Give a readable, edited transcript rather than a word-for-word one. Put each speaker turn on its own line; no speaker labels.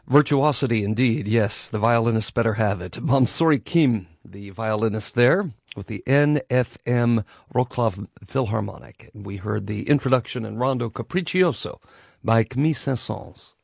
Virtuosity indeed, yes, the violinists better have it. Mansouri Kim, the violinist there, with the NFM Wroclaw Philharmonic. We heard the introduction in Rondo Capriccioso by Camille Saint-Saëns.